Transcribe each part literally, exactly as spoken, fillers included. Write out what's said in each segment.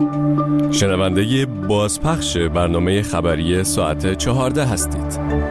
شنونده بازپخش برنامه خبری ساعت چهارده هستید.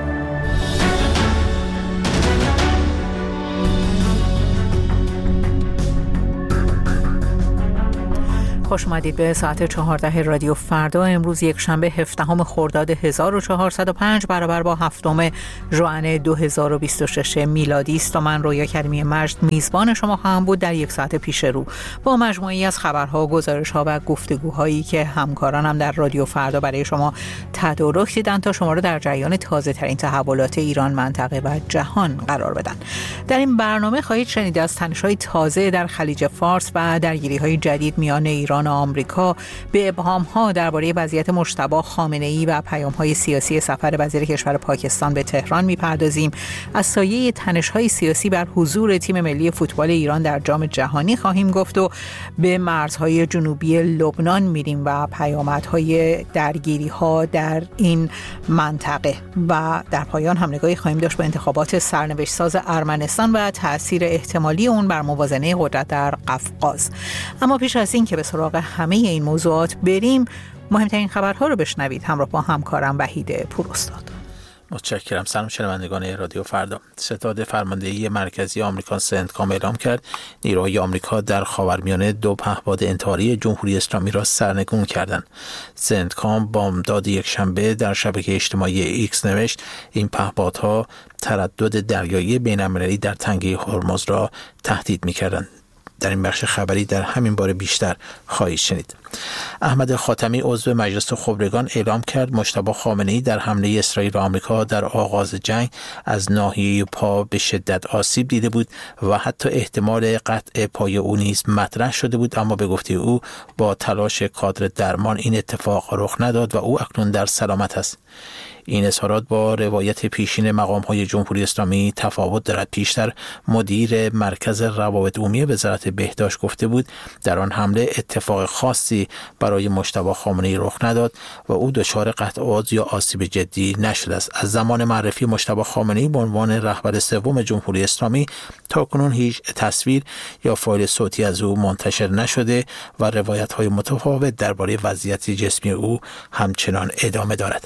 خوش اومدید به ساعت چهارده رادیو فردا. امروز یک شنبه هفدهم خرداد هزار و چهارصد و پنج برابر با هفتم ژوئن دو هزار و بیست و شش میلادی است و من رویا کریمی مجد میزبان شما خواهم بود در یک ساعت پیش رو با مجموعی از خبرها، گزارش‌ها و گفتگوهایی که همکارانم در رادیو فردا برای شما تدارک دیدن تا شما رو در جریان تازه‌ترین تحولات ایران، منطقه و جهان قرار بدن. در این برنامه خواهید شنید از تنش‌های تازه در خلیج فارس و درگیری‌های جدید میان ایران و آمریکا، به ابهام‌ها درباره وضعیت مجتبی خامنه‌ای و پیام‌های سیاسی سفر وزیر کشور پاکستان به تهران می‌پردازیم. از سایه تنش‌های سیاسی بر حضور تیم ملی فوتبال ایران در جام جهانی خواهیم گفت و به مرزهای جنوبی لبنان میریم و پیامدهای درگیری‌ها در این منطقه و در پایان هم نگاهی خواهیم داشت به انتخابات سرنوشت‌ساز ارمنستان و تأثیر احتمالی اون بر موازنه قدرت در قفقاز. اما پیش از این که به سراغ همه این موضوعات بریم، مهمترین خبرها رو بشنوید همراه با همکارم وحید پوراستاد. متشکرم. سلام شنوندگان رادیو فردا. ستاد فرماندهی مرکزی آمریکا سنتکام اعلام کرد نیروهای آمریکا در خاورمیانه دو پهپاد انتحاری جمهوری اسلامی را سرنگون کردند. سنتکام بامداد یک شنبه در شبکه اجتماعی ایکس نوشت این پهپادها تردد دریایی بین‌المللی در تنگه هرمز را تهدید می‌کردند. در این بخش خبری در همین باره بیشتر خواهید شنید. احمد خاتمی عضو مجلس خبرگان اعلام کرد مجتبی خامنه‌ای در حمله اسرائیل و آمریکا در آغاز جنگ از ناحیه پا به شدت آسیب دیده بود و حتی احتمال قطع پای او نیز مطرح شده بود، اما به گفته او با تلاش کادر درمان این اتفاق رخ نداد و او اکنون در سلامت است. این اظهارات با روایت پیشین مقام‌های جمهوری اسلامی تفاوت دارد. پیشتر مدیر مرکز روابط عمومی وزارت بهداشت گفته بود در آن حمله اتفاق خاصی برای مجتبی خامنه‌ای رخ نداد و او دچار قطع عضو یا آسیب جدی نشده است. از زمان معرفی مجتبی خامنه‌ای به عنوان رهبر سوم جمهوری اسلامی تاکنون هیچ تصویر یا فایل صوتی از او منتشر نشده و روایت‌های متفاوت درباره وضعیت جسمی او همچنان ادامه دارد.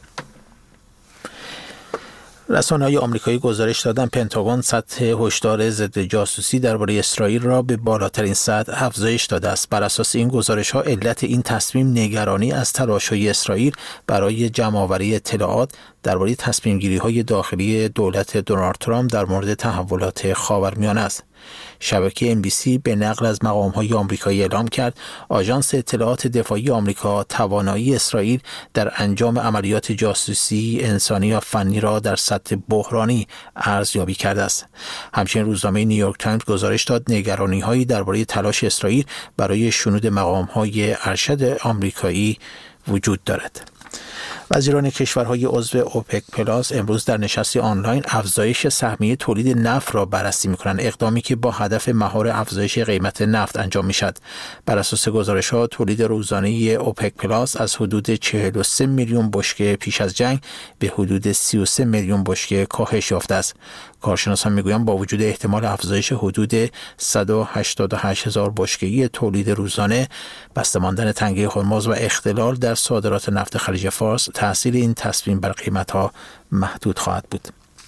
رسانه‌های آمریکایی گزارش دادند پنتاگون سطح هشدار ضد جاسوسی درباره اسرائیل را به بالاترین سطح افزایش داده است. بر اساس این گزارش‌ها علت این تصمیم نگرانی از تلاش‌های اسرائیل برای جمع‌آوری اطلاعات درباره تصمیم‌گیری‌های داخلی دولت دونالد ترامپ در مورد تحولات خاورمیانه است. شبکه ام بی سی به نقل از مقام‌های آمریکایی اعلام کرد آژانس اطلاعات دفاعی آمریکا توانایی اسرائیل در انجام عملیات جاسوسی انسانی و فنی را در سطح بحرانی ارزیابی کرده است. همچنین روزنامه نیویورک تایمز گزارش داد نگرانی‌هایی درباره تلاش اسرائیل برای شنود مقام‌های ارشد آمریکایی وجود دارد. وزیران کشورهای عضو اوپک پلاس امروز در نشستی آنلاین افزایش سهمیه تولید نفت را بررسی می‌کنند، اقدامی که با هدف مهار افزایش قیمت نفت انجام می‌شود. بر اساس گزارش‌ها تولید روزانه اوپک پلاس از حدود چهل و سه میلیون بشکه پیش از جنگ به حدود سی و سه میلیون بشکه کاهش یافته است. کارشناسان میگویند با وجود احتمال افزایش حدود صد و هشتاد و هشت هزار بشکه‌ای تولید روزانه، بسته ماندن تنگه هرمز و اختلال در صادرات نفت خلیج فارس، تأثیر این تصمیم بر قیمت‌ها محدود خواهد بود.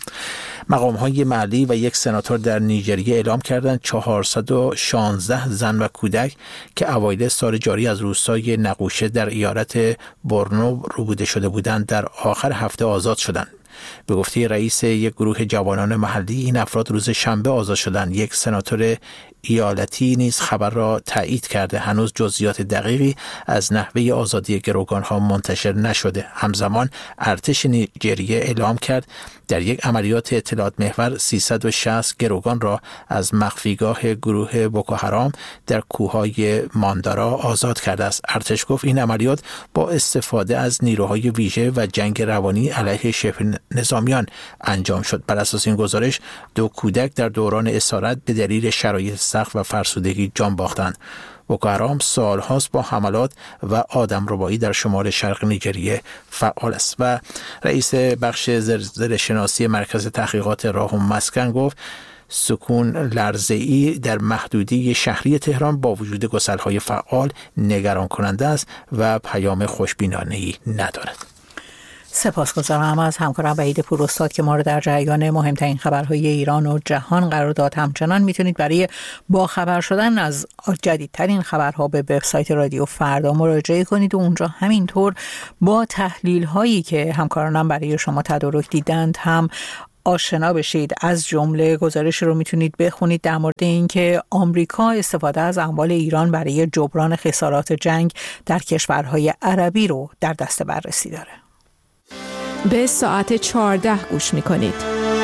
مقام‌های محلی و یک سناتور در نیجریه اعلام کردند چهارصد و شانزده زن و کودک که اوایل سال جاری از روستای نقوشه در ایالت بورنو ربوده شده بودند در آخر هفته آزاد شدند. به گفته رئیس یک گروه جوانان محلی این افراد روز شنبه آزاد شدند. یک سناتور ایالتی نیز خبر را تایید کرده. هنوز جزئیات دقیقی از نحوه آزادی گروگان‌ها منتشر نشده. همزمان ارتش نیجریه اعلام کرد در یک عملیات اطلاعات محور سیصد و شصت گروگان را از مخفیگاه گروه بوکوحرام در کوههای ماندارا آزاد کرده است. ارتش گفت این عملیات با استفاده از نیروهای ویژه و جنگ روانی علیه شبه نظامیان انجام شد. بر اساس این گزارش دو کودک در دوران اسارت به دلیل شرایط سخت و فرسودگی جان باختند. بوکوحرام سالهاست با حملات و آدمربایی در شمال شرق نیجریه فعال است. و رئیس بخش زلزله‌شناسی مرکز تحقیقات راه و مسکن گفت سکون لرزه‌ای در محدوده شهری تهران با وجود گسل‌های فعال نگران کننده است و پیام خوشبینانه‌ای ندارد. سپاسگزارم از همکارم وحید پوراستاد که ما رو در جریان مهمترین خبرهای ایران و جهان قرار داد. همچنان میتونید برای باخبر شدن از جدیدترین خبرها به وبسایت رادیو فردا مراجعه کنید و اونجا همینطور با تحلیل هایی که همکارانم برای شما تدارک دیدند هم آشنا بشید. از جمله گزارش رو میتونید بخونید در مورد اینکه آمریکا استفاده از اموال ایران برای جبران خسارات جنگ در کشورهای عربی رو در دست بررسی داره. به ساعت چهارده گوش میکنید.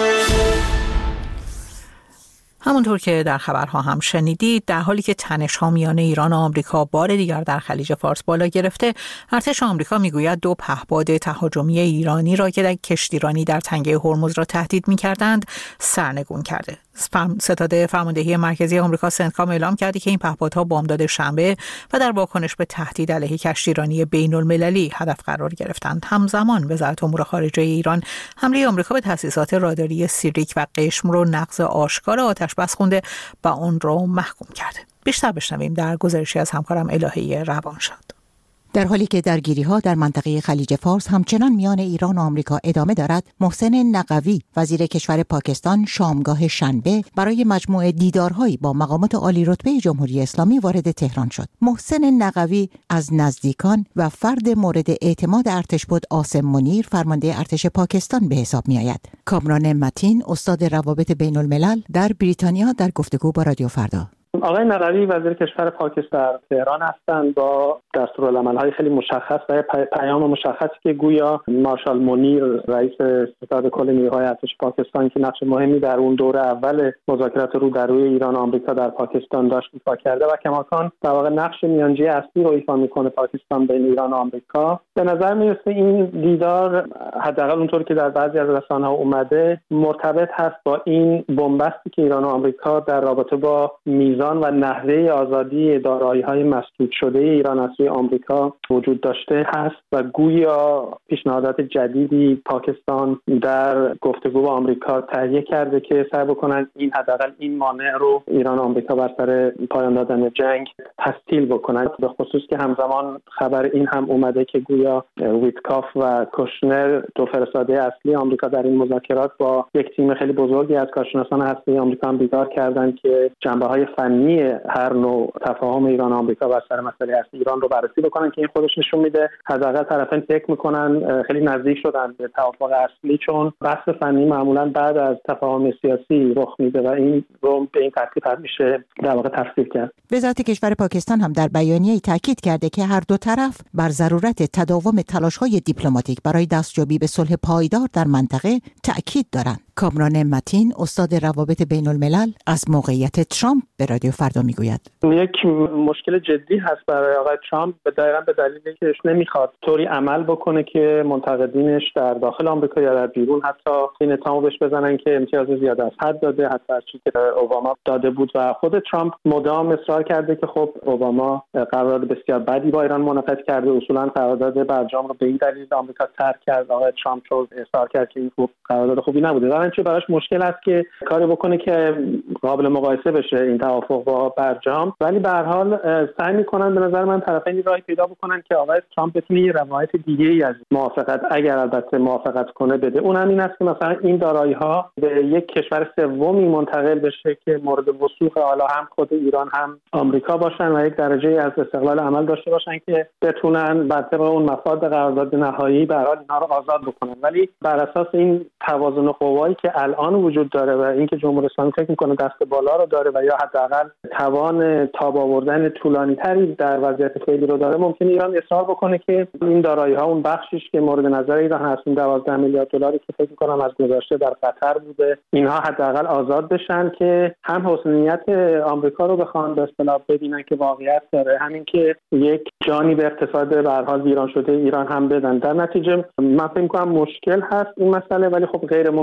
همونطور که در خبرها هم شنیدید، در حالی که تنش‌ها میان ایران و آمریکا بار دیگر در خلیج فارس بالا گرفته، ارتش آمریکا میگوید دو پهپاد تهاجمی ایرانی را که در کشتیرانی در تنگه هرمز را تهدید می‌کردند سرنگون کرده. ستاد فرماندهی مرکزی آمریکا سنتکام اعلام کرده که این پهپادها بامداد شنبه و در واکنش به تهدید علیه کشتیرانی بین‌المللی هدف قرار گرفتند. همزمان وزارت امور خارجه ایران حمله آمریکا به تأسیسات راداری سیریک و قشم رو نقض آشکار آتش بس خونده و اون رو محکوم کرده. بیشتر بشنویم در گزارشی از همکارم الهی روانشاد. در حالی که درگیری‌ها در منطقه خلیج فارس همچنان میان ایران و آمریکا ادامه دارد، محسن نقوی وزیر کشور پاکستان شامگاه شنبه برای مجموعه دیدارهایی با مقامات عالی رتبه جمهوری اسلامی وارد تهران شد. محسن نقوی از نزدیکان و فرد مورد اعتماد ارتش بود عاصم منیر فرمانده ارتش پاکستان به حساب می‌آید. کامران متین استاد روابط بین‌الملل در بریتانیا در گفتگو با رادیو فردا. آقای نقوی وزیر کشور پاکستان در تهران هستند با دستورالعمل‌های خیلی مشخص و پیام مشخصی که گویا مارشال منیر رئیس ستاد کل نیروهای ارتش پاکستان که نقش مهمی در اون دوره اول مذاکرات رو در روی ایران و آمریکا در پاکستان داشت ایفا کرده و کماکان در واقع نقش میانجی اصلی رو ایفا میکنه پاکستان بین ایران و آمریکا. به نظر میرسه این دیدار حداقل اونطور که در بعضی از رسانه‌ها اومده مرتبط هست با این بنبستی که ایران و آمریکا در رابطه با میزان و نحوه آزادی دارایی‌های مسدود شده ایران از سوی آمریکا وجود داشته هست و گویا پیشنهادات جدیدی پاکستان در گفتگو با آمریکا تهیه کرده که سعی بکنن این حداقل این مانع رو ایران و آمریکا بر سر پایان دادن جنگ تسهیل بکنن. به خصوص که همزمان خبر این هم اومده که گویا ویتکاف و کوشنر دو فرستاده اصلی آمریکا در این مذاکرات با یک تیم خیلی بزرگی از کارشناسان هسته‌ای آمریکا هم دیدار کردند که جنبه‌های فنی هر نوع تفاهم ایران و آمریکا بر سر مسئله اصلی ایران رو بررسی بکنن که این خودش نشون میده حداقل طرفین فکر میکنن خیلی نزدیک شدن به توافق اصلی، چون بحث فنی معمولا بعد از تفاهم سیاسی رخ میده و این رو به این ترتیب میشه در واقع تفسیر کرد. وزارت کشور پاکستان هم در بیانیه‌ای تاکید کرده که هر دو طرف بر ضرورت تداوم تلاش‌های دیپلماتیک برای دستیابی به صلح پایدار در منطقه تاکید دارند. کامران متین استاد روابط بین‌الملل از موقعیت ترامپ به رادیو فردا میگوید. یک مشکل جدی هست برای آقای ترامپ به دقیقاً به دلیلی که نمیخواد طوری عمل بکنه که منتقدینش در داخل آمریکا یا در بیرون حتی این اتهامو بهش بزنن که امتیاز زیاده از حد داده، حتی از چیزی که اوباما داده بود. و خود ترامپ مدام اصرار کرده که خب اوباما قرارداد بسیار بدی با ایران منعقد کرده، اصولاً قرارداد برجام رو به این دلیل آمریکا ترک کرد. آقای ترامپ رو اصرار کرد که این خوب قرارداد خوبی نبوده. در چه براش مشکل است که کاری بکنه که قابل مقایسه بشه این توافق با برجام، ولی به هر حال سعی می‌کنن به نظر من طرفین راهی پیدا بکنن که آقای ترامپ بتونه یه روایت دیگه‌ای از موافقت اگر البته موافقت کنه بده. اون هم این است که مثلا این دارایی‌ها به یک کشور سومی منتقل بشه که مورد وثوق حالا هم خود ایران هم آمریکا باشن و یک درجه از استقلال عمل داشته باشن که بتونن بر طبق اون مفاد قرارداد نهایی به هر حال اینها رو آزاد بکنن. ولی بر اساس این توازن قوایی که الان وجود داره و اینکه جمهوری اسلامی فکر می‌کنه دست بالا رو داره و یا حداقل توان تاب آوردن طولانی‌تری در وضعیت فعلی رو داره، ممکنه ایران اصرار بکنه که این دارایی‌ها اون بخشیش که مورد نظر ایران هست، این دوازده میلیارد دلاری که فکر می‌کنم از گذشته در قطر بوده، اینها حداقل آزاد بشن که هم حسن نیت آمریکا رو بخوان به اصطلاح ببینن که واقعیت داره، همین که یک جانی به اقتصاد به هر حال ویران شده ایران هم بدن. در نتیجه من فکر می‌کنم مشکل هست این مسئله، ولی خب غیر ممکن نیست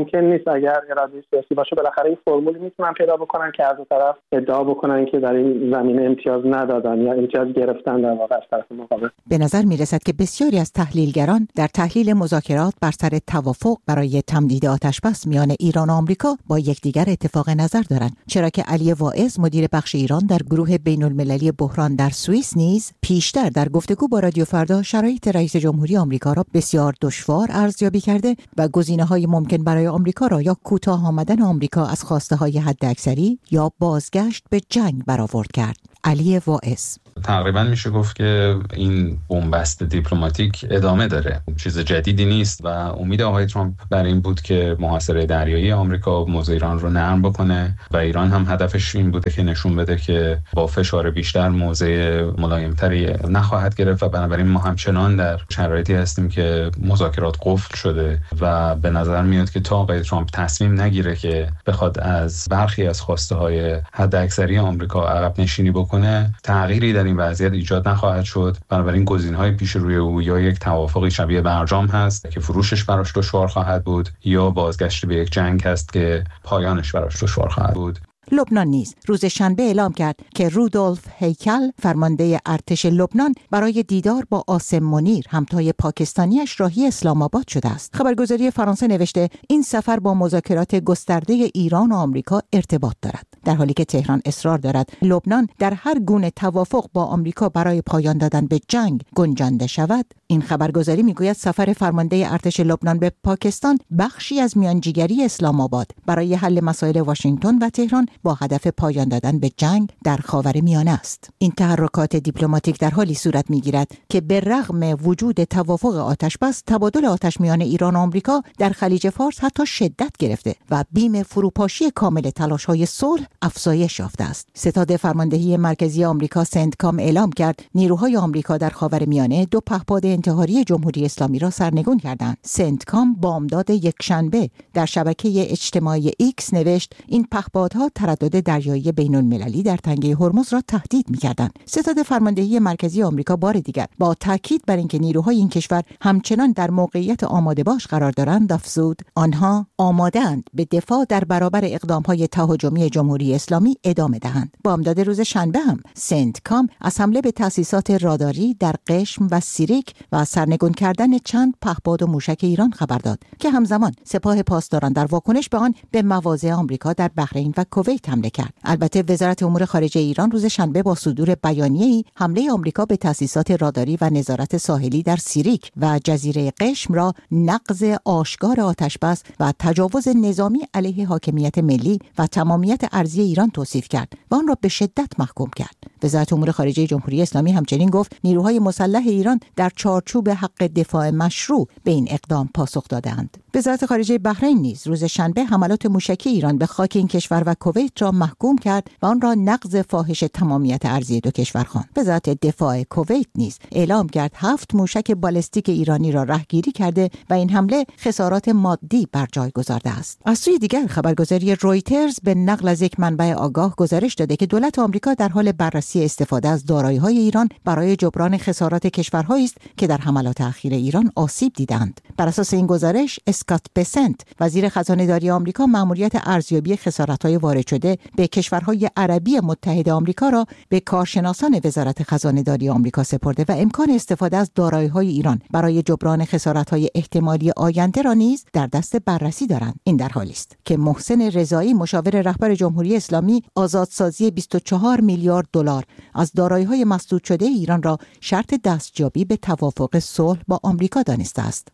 نیست. اگر اراده سیاسی باشه بالاخره این فرمولی میتونن پیدا بکنن که از اون طرف ادعا بکنن که در این زمینه امتیاز ندادن یا امتیاز گرفتن در واقع از طرف مقابل. به نظر میرسد که بسیاری از تحلیلگران در تحلیل مذاکرات بر سر توافق برای تمدید آتشبس میان ایران و آمریکا با یکدیگر اتفاق نظر دارند، چرا که علی واعظ مدیر بخش ایران در گروه بین‌المللی بحران در سوئیس نیز پیشتر در گفتگو با رادیو فردا شرایط رئیس جمهوری آمریکا را بسیار دشوار ارزیابی کرده و گزینه‌های ممکن برای آمریکا را یا کوتاه آمدن آمریکا از خواسته‌های حداکثری یا بازگشت به جنگ برآورد کرد. علی واعظ: تقریبا میشه گفت که این بنبست دیپلماتیک ادامه داره، چیز جدیدی نیست و امید آقای ترامپ بر این بود که محاصره دریایی آمریکا موضع ایران رو نرم بکنه و ایران هم هدفش این بوده که نشون بده که با فشار بیشتر موضع ملایمتری نخواهد گرفت و بنابراین ما همچنان در شرایطی هستیم که مذاکرات قفل شده و به نظر میاد که تا آقای ترامپ تصمیم نگیره که بخواد از برخی از خواسته های حداکثری آمریکا عقب نشینی بکنه، تغییری در این وضعیت ایجاد نخواهد شد. بنابراین گزینه‌های پیش روی او یا یک توافقی شبیه برجام هست که فروشش براش دشوار خواهد بود یا بازگشت به یک جنگ هست که پایانش براش دشوار خواهد بود. لبنان نیز روز شنبه اعلام کرد که رودولف هیکل فرمانده ارتش لبنان برای دیدار با عاصم منیر همتای پاکستانیش راهی اسلام آباد شده است. خبرگزاری فرانسه نوشته این سفر با مذاکرات گسترده ایران و آمریکا ارتباط دارد، در حالی که تهران اصرار دارد لبنان در هر گونه توافق با آمریکا برای پایان دادن به جنگ گنجانده شود. این خبرگزاری میگوید سفر فرمانده ارتش لبنان به پاکستان بخشی از میانجیگری اسلام آباد برای حل مسائل واشنگتن و تهران با هدف پایان دادن به جنگ در خاورمیانه است. این تحرکات دیپلماتیک در حالی صورت میگیرد که به رغم وجود توافق آتشبس، تبادل آتش میان ایران و آمریکا در خلیج فارس حتی شدت گرفته و بیم فروپاشی کامل تلاش‌های صلح افزایش یافته است. ستاد فرماندهی مرکزی آمریکا سنتکام اعلام کرد نیروهای آمریکا در خاورمیانه دو پهپاد انتحاری جمهوری اسلامی را سرنگون کردند. سنتکام بامداد یکشنبه در شبکه اجتماعی ایکس نوشت این پهپادها تردد دریایی بین‌المللی در تنگه هرمز را تهدید می‌کردند. ستاد فرماندهی مرکزی آمریکا بار دیگر با تاکید بر اینکه نیروهای این کشور همچنان در موقعیت آماده باش قرار دارند افزود آنها آماده‌اند به دفاع در برابر اقدام‌های تهاجمی جمهوری اسلامی ادامه دهند. بامداد روز شنبه هم سنتکام از حمله به تأسیسات راداری در قشم و سیریک و سرنگون کردن چند پهپاد و موشک ایران خبر داد که همزمان سپاه پاسداران در واکنش به آن به مواضع آمریکا در بحرین و کویت حمله کرد. البته وزارت امور خارجه ایران روز شنبه با صدور بیانیه‌ای حمله آمریکا به تأسیسات راداری و نظارت ساحلی در سیریک و جزیره قشم را نقض آشکار آتشبس و تجاوز نظامی علیه حاکمیت ملی و تمامیت ارضی ایران توصیف کرد و آن را به شدت محکوم کرد. وزارت امور خارجه جمهوری اسلامی همچنین گفت نیروهای مسلح ایران در چارچوب حق دفاع مشروع به این اقدام پاسخ دادند. وزارت خارجه بحرین نیز روز شنبه حملات موشکی ایران به خاک این کشور و کویت را محکوم کرد و آن را نقض فاحش تمامیت ارضی دو کشور خواند. وزارت دفاع کویت نیز اعلام کرد هفت موشک بالستیک ایرانی را رهگیری کرده و این حمله خسارات مادی بر جای گذارده است. از سوی دیگر خبرگزاری رویترز به نقل از یک منبع آگاه گزارش داده که دولت آمریکا در حال بررسی استفاده از دارایی‌های ایران برای جبران خسارات کشورهایی است که در حملات اخیر ایران آسیب دیدند. بر اساس این گزارش اسکات بسنت وزیر خزانه‌داری آمریکا مأموریت ارزیابی خسارت‌های وارد شده به کشورهای عربی متحد آمریکا را به کارشناسان وزارت خزانه‌داری آمریکا سپرده و امکان استفاده از دارایی‌های ایران برای جبران خسارت‌های احتمالی آینده را نیز در دست بررسی دارند. این در حالی است که محسن رضایی مشاور رهبر جمهوری اسلامی آزادسازی بیست و چهار میلیارد دلار از دارایی‌های مسدود شده ایران را شرط دستیابی به توافق صلح با آمریکا دانسته است.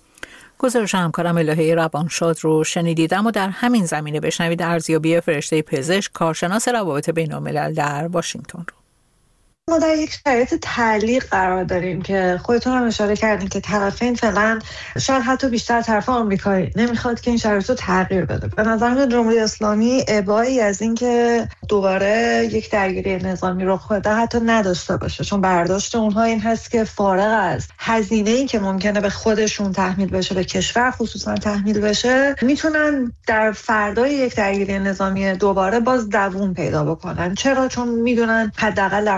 گزارش همکارم الهه روانشاد رو شنیدید. اما در همین زمینه بشنوید ارزیابی فرشته پزشک کارشناس روابط بین‌الملل در واشنگتن رو. ما در یک شرایط تعلیق قرار داریم که خودتون هم اشاره کردین که طرفین فعلا شاید حتی بیشتر طرف آمریکایی نمیخواد که این شرایط رو تغییر بده. به نظر میاد جمهوری اسلامی ابایی از این که دوباره یک درگیری نظامی رخ بده حتی نداشته باشه، چون برداشت اونها این هست که فارغ از هزینه‌ای که ممکنه به خودشون تحمیل بشه، به کشور خصوصا تحمیل بشه، میتونن در فردای یک درگیری نظامی دوباره باز دووم پیدا بکنن. چرا؟ چون میدونن حداقل در مقطع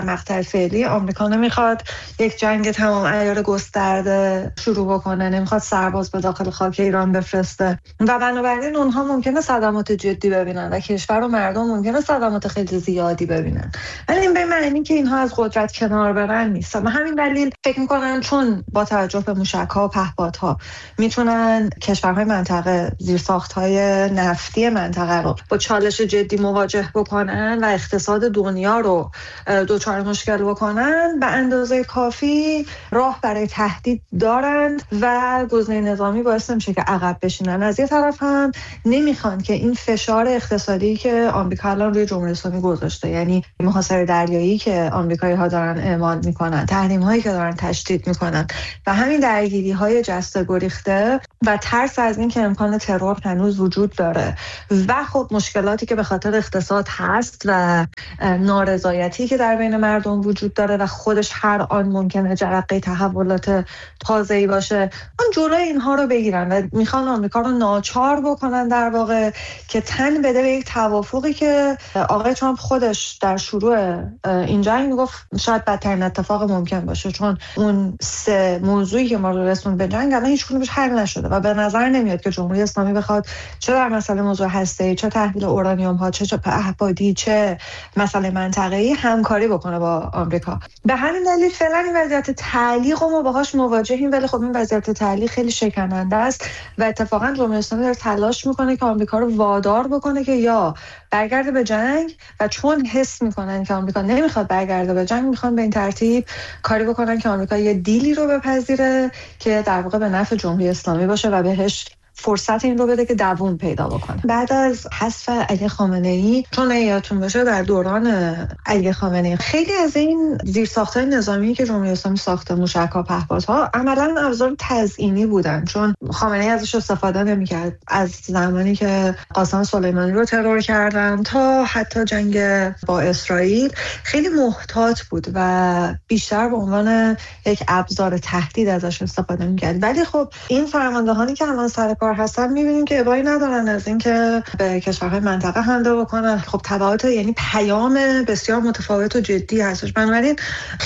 فعلی آمریکا نمیخواد یک جنگ تمام عیار گسترده شروع بکنه، نمیخواد سرباز به داخل خاک ایران بفرسته و بنابراین اونها ممکنه صدمات جدی ببینن و کشور و مردم ممکنه صدمات خیلی زیادی ببینن، ولی این به معنی که اینها از قدرت کنار برن نیست. و همین دلیل فکر میکنن چون با توجه به موشک‌ها و پهپادها میتونن کشورهای منطقه زیرساخت‌های نفتی منطقه رو با چالش جدی مواجه بکنن و اقتصاد دنیا رو دچار مشکل بکنن، به اندازه کافی راه برای تهدید دارند و گزینه نظامی باعث نمیشه که عقب بشینن. از یه طرف هم نمیخوان که این فشار اقتصادی که آمریکا الان روی جمهوری اسلامی گذاشته، یعنی محاصره دریایی که آمریکایی‌ها دارن اعمال میکنن، تحریم‌هایی که دارن تشدید میکنن و همین درگیری‌های جسته گریخته و ترس از این که امکان ترور هنوز وجود داره و خب مشکلاتی که به خاطر اقتصاد هست و نارضایتی که در بین مردم وجود داره و خودش هر آن ممکنه جرقه تحولات تازه‌ای باشه، اون جلوی اینها رو بگیرن و میخوان آمریکا رو ناچار بکنن در واقع که تن بده به یک توافقی که آقای ترامپ خودش در شروع این جنگ میگفت شاید بدترین اتفاق ممکن باشه، چون اون سه موضوعی که ما رو رسوند به جنگ الان هیچ کدومش حل نشده و به نظر نمیاد که جمهوری اسلامی بخواد چه در مسئله موضوع هسته‌ای، چه تحویل اورانیوم ها، چه پهپادی، چه مسئله منطقه‌ای همکاری بکنه با آمریکا. به همین دلیل فعلا این وضعیت تعلیق ما باهاش مواجهیم، ولی خب این وضعیت تعلیق خیلی شکننده است و اتفاقا جمهوری اسلامی داره تلاش میکنه که آمریکا رو وادار بکنه که یا برگرده به جنگ و چون حس میکنن که آمریکا نمیخواد برگرده به جنگ، میخوان به این ترتیب کاری بکنن که آمریکا یه دیلی رو بپذیره که در واقع به نفع جمهوری اسلامی باشه و بهش فرصت این رو بده که دوام پیدا بکنه. بعد از حذف علی خامنه‌ای، چون یادتون باشه در دوران علی خامنه‌ای خیلی از این زیرساخت‌های نظامی که جمهوری اسلامی ساخته، موشک‌ها، پهپادها، عملاً ابزار تزیینی بودن، چون خامنه‌ای ازش استفاده نمی‌کرد. از زمانی که قاسم سلیمانی رو ترور کردن تا حتی جنگ با اسرائیل خیلی محتاط بود و بیشتر به عنوان یک ابزار تهدید ازش استفاده می‌کرد. ولی خب این فرماندهانی که الان سر کار هستن می‌بینیم که ابایی ندارن از اینکه به کشورهای منطقه حمله بکنن. خب تبعات، یعنی پیام بسیار متفاوت و جدی هستش. بنابراین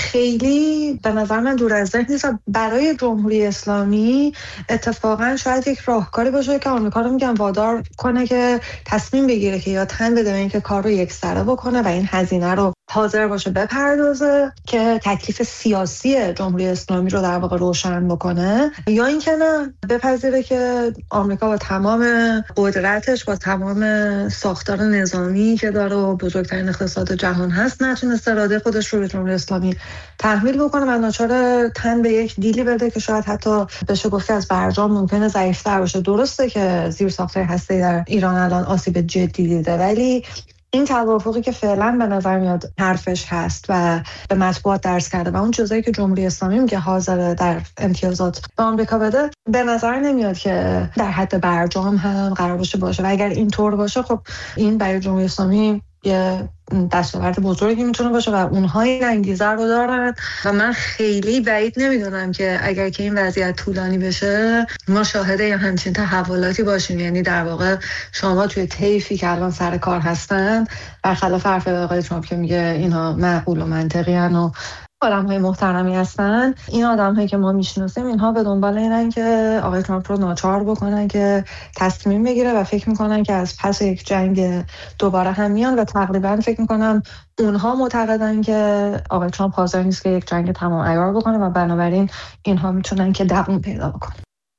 خیلی به نظر من دور از ذهن نیست. برای جمهوری اسلامی اتفاقا شاید یک راهکاری باشه که آمریکا رو میگن وادار کنه که تصمیم بگیره که یا تن بده به اینکه کار رو یکسره بکنه و این هزینه رو حاضر باشه بپردازه که تکلیف سیاسی جمهوری اسلامی رو در واقع روشن بکنه، یا اینکه نه بپذیره که آمریکا با تمام قدرتش، با تمام ساختار نظامی که داره و بزرگترین اقتصاد جهان هست، نتونست اراده خودش رو به جمهوری اسلامی تحمیل بکنه و ناچار تن به یک دیلی بده که شاید حتی بشه گفت از برجام ممکنه ضعیف‌تر باشه. درسته که زیرساخت‌های هسته‌ای در ایران الان آسیب جدی دیده، ولی این توافقی که فعلا به نظر میاد حرفش هست و به مطبوعات درس کرده و اون چیزایی که جمهوری اسلامی میگه حاضر در امتیازات به آمریکا بده، به نظر نمیاد که در حد برجام هم قرار باشه باشه و اگر اینطور باشه خب این برای جمهوری اسلامی یه دستاورد بزرگی میتونه باشه و اونها این انگیزه رو دارن و من خیلی بعید نمیدونم که اگر که این وضعیت طولانی بشه ما شاهد یا همچین تحولاتی باشیم. یعنی در واقع شما توی طیفی که الان سر کار هستن، برخلاف حرف آقای ترامپ که میگه اینها معقول و منطقی ان و آدم‌های محترمی هستن، این آدم‌هایی که ما میشناسیم اینها به دنبال اینن که آقای ترامپ رو ناچار بکنن که تصمیم بگیره و فکر میکنن که از پس یک جنگ دوباره هم میان و تقریبا فکر میکنم اونها معتقدن که آقای ترامپ حاضر نیست که یک جنگ تمام عیار بکنه و بنابراین اینها میتونن که دوام پیدا بکنن.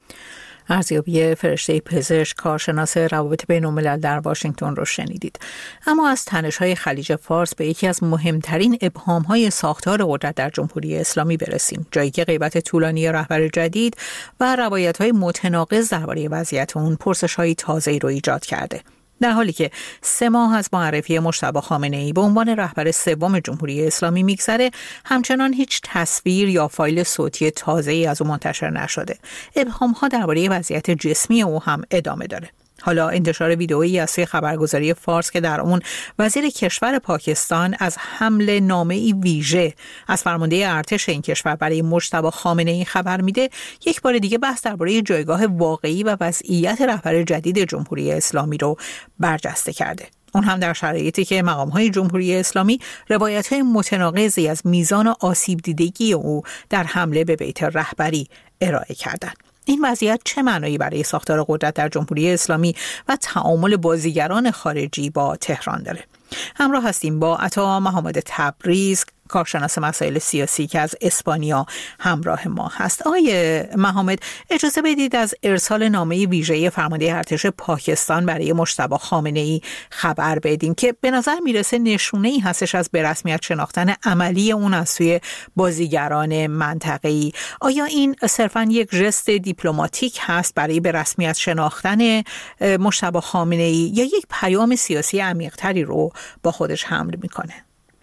ارزیابی فرشته پزشک، کارشناس روابط بین‌الملل در واشنگتن رو شنیدید. اما از تنش‌های خلیج فارس به یکی از مهمترین ابهام‌های ساختار قدرت در جمهوری اسلامی برسیم، جایی که غیبت طولانی رهبر جدید و روایت‌های متناقض درباره وضعیت اون پرسش‌های تازه‌ای رو ایجاد کرده. در حالی که سه ماه از معرفی مجتبی خامنه‌ای به عنوان رهبر سوم جمهوری اسلامی میگذره، همچنان هیچ تصویر یا فایل صوتی تازه‌ای از او منتشر نشده. ابهام‌ها درباره وضعیت جسمی او هم ادامه داره. حالا انتشار ویدئویی از سوی خبرگزاری فارس که در اون وزیر کشور پاکستان از حمل نامه‌ای ویژه از فرمانده ارتش این کشور برای مجتبی خامنه‌ای خبر میده، یک بار دیگه بحث درباره جایگاه واقعی و وضعیت رهبر جدید جمهوری اسلامی رو برجسته کرده. اون هم در شرایطی که مقام‌های جمهوری اسلامی روایت‌های متناقضی از میزان آسیب دیدگی او در حمله به بیت رهبری ارائه کردند. این وضعیت چه معنایی برای ساختار قدرت در جمهوری اسلامی و تعامل بازیگران خارجی با تهران داره؟ همراه هستیم با عطا محمد تبریز، کارشناس مسائل سیاسی که از اسپانیا همراه ما هست. آقای محمد، اجازه بدید از ارسال نامه ویژه فرمانده ارتش پاکستان برای مجتبی خامنه‌ای خبر بدیم که به نظر میرسه نشونه‌ای هستش از به رسمیت شناختن عملی اون از سوی بازیگران منطقه‌ای. آیا این صرفاً یک ژست دیپلماتیک هست برای به رسمیت شناختن مجتبی خامنه‌ای یا یک پیام سیاسی عمیق‌تری رو با خودش حمل میکنه؟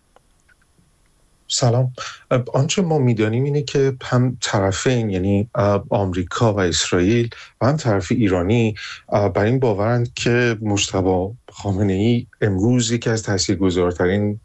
سلام. آنچه ما میدانیم اینه که هم طرفین، یعنی آمریکا و اسرائیل و هم طرف ایرانی، بر این باورند که مجتبی خامنه‌ای امروز یکی از تاثیرگذارترین